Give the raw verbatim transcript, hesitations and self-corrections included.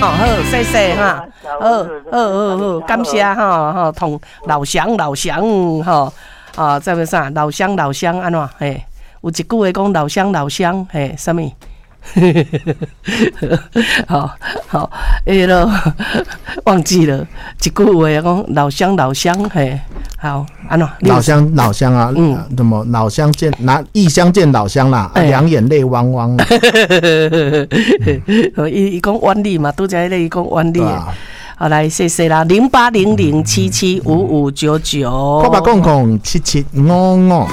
好好，谢谢哈，好好好好，感谢哈哈，同老乡老乡哈啊，再要啥老乡老乡安怎嘿？有一句话讲老乡老乡嘿，什么？好好，哎咯，忘记了一句话讲老乡老乡嘿，好安怎？ 老乡老乡啊，嗯，怎么老乡见拿异乡见老乡啦，两眼泪汪汪。 伊伊讲万里嘛，拄才咧伊讲万里。好来，谢谢啦，零八零零七七五五九九， 八八空空七七五五。